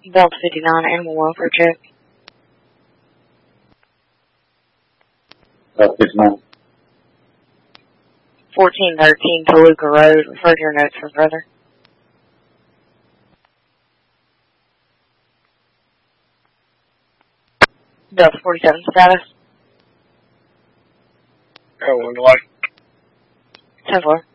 Delta 59, animal welfare check. 59. 1413 Toluca Road. Refer to your notes for further. Delta 47 status. Oh, 10-4.